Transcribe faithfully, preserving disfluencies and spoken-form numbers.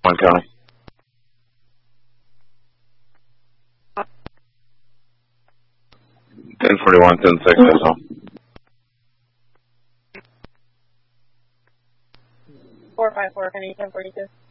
One County. ten forty-one, ten six, that's all. four five four, can you ten forty-two?